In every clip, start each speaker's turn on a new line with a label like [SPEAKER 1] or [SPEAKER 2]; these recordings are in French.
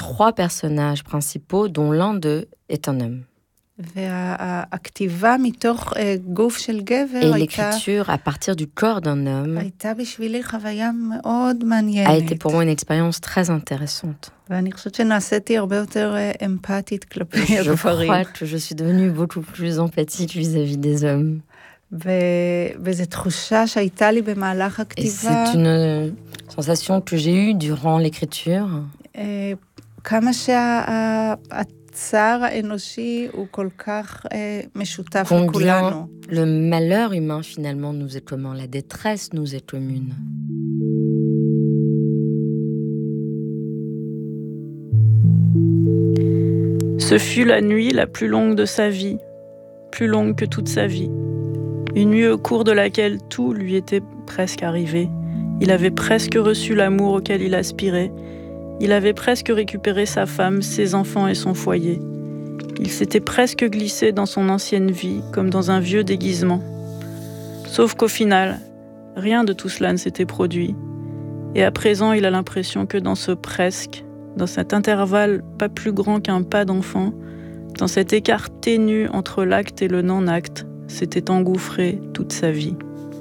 [SPEAKER 1] 3 personnages principaux, dont l'un d'eux est un homme.
[SPEAKER 2] והכתיבה מתוך גוף של גבר
[SPEAKER 1] Et l'écriture à partir du corps d'un homme
[SPEAKER 2] הייתה בשבילי חוויה מאוד מעניינת.
[SPEAKER 1] a été pour moi une expérience très intéressante.
[SPEAKER 2] ואני חושבת שנעשיתי הרבה יותר אמפתית כלפי
[SPEAKER 1] Je
[SPEAKER 2] הגברים.
[SPEAKER 1] crois que je suis devenue beaucoup plus empathique vis-à-vis des hommes.
[SPEAKER 2] וזו תחושה שהייתה לי במהלך
[SPEAKER 1] Et
[SPEAKER 2] הכתיבה.
[SPEAKER 1] c'est une sensation que j'ai eue durant l'écriture.
[SPEAKER 2] כמה הצער האנושי הוא כל כך משותף
[SPEAKER 1] Combien
[SPEAKER 2] לכולנו.
[SPEAKER 1] le malheur humain finalement nous est commun, la détresse nous est commune.
[SPEAKER 3] Ce fut la nuit la plus longue de sa vie, plus longue que toute sa vie. Une nuit au cours de laquelle tout lui était presque arrivé. Il avait presque reçu l'amour auquel il aspirait. Il avait presque récupéré sa femme, ses enfants et son foyer. Il s'était presque glissé dans son ancienne vie, comme dans un vieux déguisement. Sauf qu'au final, rien de tout cela ne s'était produit. Et à présent, il a l'impression que dans ce presque, dans cet intervalle pas plus grand qu'un pas d'enfant, dans cet écart ténu entre l'acte et le non-acte, s'était engouffré toute sa vie.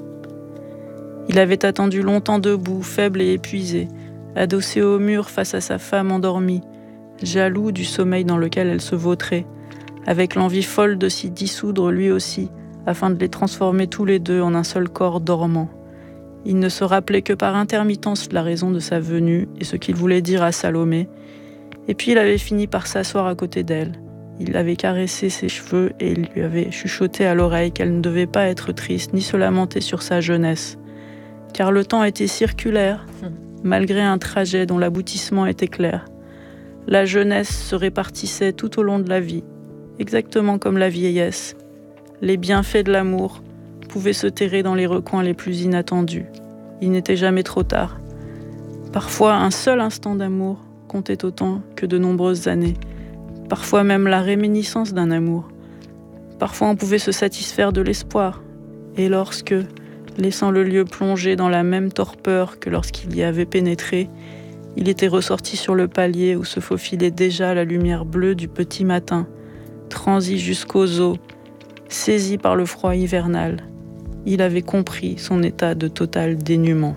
[SPEAKER 3] Il avait attendu longtemps debout, faible et épuisé, adossé au mur face à sa femme endormie, jaloux du sommeil dans lequel elle se vautrait, avec l'envie folle de s'y dissoudre lui aussi, afin de les transformer tous les deux en un seul corps dormant. Il ne se rappelait que par intermittence la raison de sa venue et ce qu'il voulait dire à Salomé. Et puis il avait fini par s'asseoir à côté d'elle. Il avait caressé ses cheveux et il lui avait chuchoté à l'oreille qu'elle ne devait pas être triste ni se lamenter sur sa jeunesse. Car le temps était circulaire, malgré un trajet dont l'aboutissement était clair. La jeunesse se répartissait tout au long de la vie, exactement comme la vieillesse. Les bienfaits de l'amour pouvaient se terrer dans les recoins les plus inattendus. Il n'était jamais trop tard. Parfois, un seul instant d'amour comptait autant que de nombreuses années. Parfois même la réminiscence d'un amour. Parfois, on pouvait se satisfaire de l'espoir. Et lorsque, laissant le lieu plongé dans la même torpeur que lorsqu'il y avait pénétré, il était ressorti sur le palier où se faufilait déjà la lumière bleue du petit matin, transi jusqu'aux os, saisi par le froid hivernal. Il avait compris son état de total dénuement.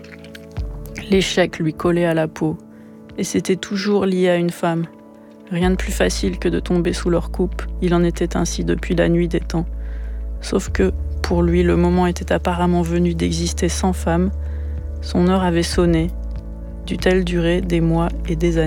[SPEAKER 3] L'échec lui collait à la peau, et c'était toujours lié à une femme. Rien de plus facile que de tomber sous leur coupe, il en était ainsi depuis la nuit des temps. Sauf que, pour lui, le moment était apparemment venu d'exister sans femme. Son heure avait sonné. Dut-elle durer des mois et des années ?